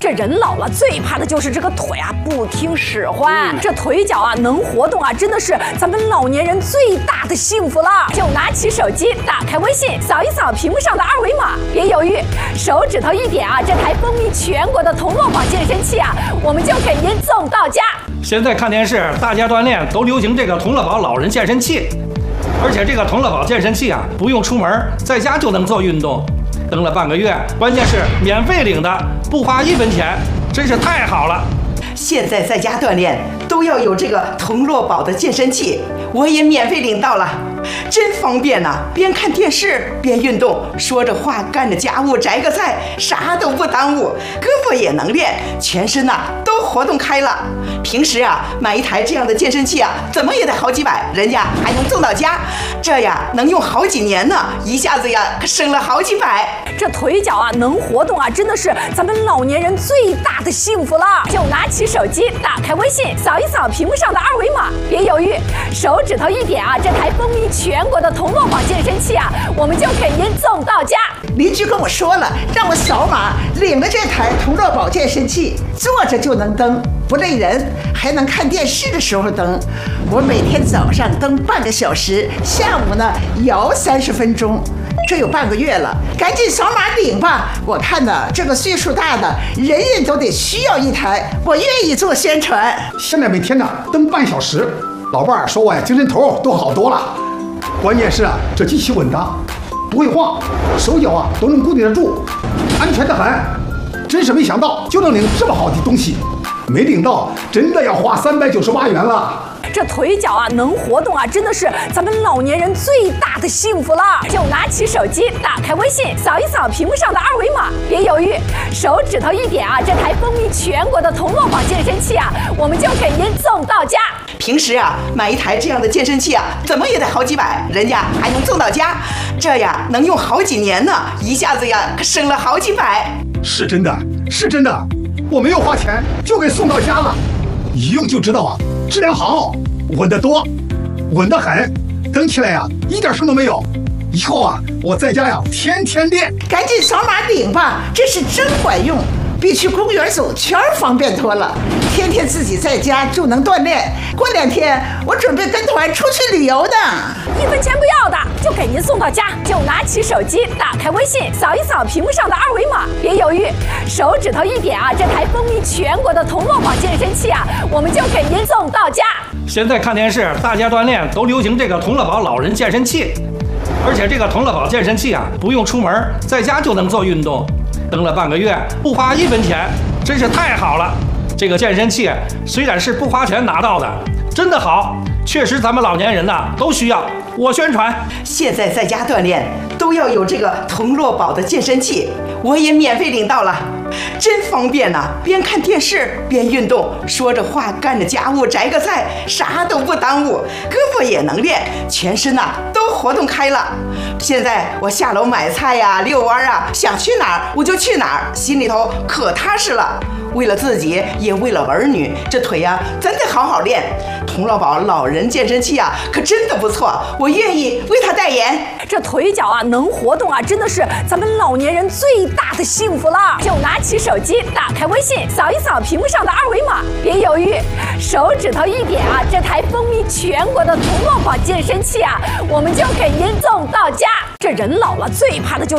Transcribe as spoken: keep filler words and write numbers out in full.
这人老了最怕的就是这个腿啊不听使唤，这腿脚啊能活动啊，真的是咱们老年人最大的幸福了。就拿起手机，打开微信，扫一扫屏幕上的二维码，别犹豫，手指头一点啊，这台风靡全国的童乐宝健身器啊，我们就给您送到家。 现在看电视，大家锻炼都流行这个童乐宝老人健身器，而且这个童乐宝健身器啊，不用出门，在家就能做运动。登了半个月，关键是免费领的，不花一分钱，真是太好了。 现在在家锻炼都要有这个童乐宝的健身器，我也免费领到了，真方便呐、啊！边看电视边运动，说着话干着家务，摘个菜，啥都不耽误，胳膊也能练，全身呐、啊、都活动开了。平时啊买一台这样的健身器啊，怎么也得好几百，人家还能送到家，这呀能用好几年呢，一下子呀可省了好几百。 这腿脚啊能活动啊，真的是咱们老年人最大的幸福了。就拿起手机，打开微信，扫一扫屏幕上的二维码，别犹豫，手指头一点啊，这台风靡全国的童乐宝健身器啊，我们就给您送到家。 邻居跟我说了，让我扫码领了这台童乐宝健身器，坐着就能蹬，不累人，还能看电视的时候蹬。我每天早上蹬半个小时，下午呢摇三十分钟。这有半个月了，赶紧扫码领吧！我看呢，这个岁数大的人人都得需要一台，我愿意做宣传。 现在每天呢蹬半小时，老伴儿说我呀精神头都好多了。关键是啊，这机器稳当，不会晃，手脚啊都能固定得住，安全得很。真是没想到就能领这么好的东西，没领到真的要花三百九十八元了。 这腿脚啊能活动啊，真的是咱们老年人最大的幸福了。就拿起手机，打开微信，扫一扫屏幕上的二维码，别犹豫，手指头一点啊，这台风靡全国的童乐宝健身器啊，我们就给您送到家。 平时啊买一台这样的健身器啊，怎么也得好几百，人家还能送到家，这呀能用好几年呢，一下子呀可省了好几百。 是真的，是真的，我没有花钱就给送到家了，一用就知道啊，质量好，稳得多，稳得很，蹬起来呀、啊、一点声都没有。以后啊我在家呀天天练。 赶紧扫码领吧，这是真管用，比去公园走圈方便多了。天天自己在家就能锻炼，过两天我准备跟团出去旅游呢。 一分钱不要的，就给您送到家。就拿起手机，打开微信，扫一扫屏幕上的二维码，别犹豫，手指头一点啊，这台风靡全国的童乐宝健身器啊，我们就给您送到家。 现在看电视，大家锻炼都流行这个童乐宝老人健身器，而且这个童乐宝健身器啊，不用出门，在家就能做运动。登了半个月，不花一分钱，真是太好了。这个健身器虽然是不花钱拿到的，真的好，确实咱们老年人呐、啊、都需要。我宣传， 现在在家锻炼都要有这个童乐宝的健身器，我也免费领到了，真方便呐、啊！边看电视边运动，说着话干着家务，摘个菜，啥都不耽误，胳膊也能练，全身呐、啊、都活动开了。现在我下楼买菜呀、遛弯啊，想去哪儿我就去哪儿，心里头可踏实了。为了自己，也为了儿女，这腿呀、啊、真得好好练。童乐宝老人健身器啊，可真的不错，我愿意为他代言。 这腿脚啊能活动啊，真的是咱们老年人最大的幸福了。就拿起手机，打开微信，扫一扫屏幕上的二维码，别犹豫，手指头一点啊，这台风靡全国的童乐宝健身器啊，我们就给您送到家。这人老了最怕的就是